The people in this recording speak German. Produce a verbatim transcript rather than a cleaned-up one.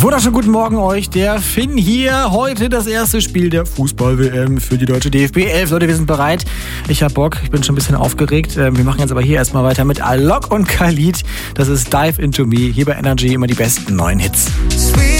Wunderschönen guten Morgen euch, der Finn hier. Heute das erste Spiel der Fußball-W M für die deutsche D F B elf. Leute, wir sind bereit. Ich hab Bock, ich bin schon ein bisschen aufgeregt. Wir machen jetzt aber hier erstmal weiter mit Alok und Khalid. Das ist Dive Into Me. Hier bei Energy immer die besten neuen Hits. Sweet.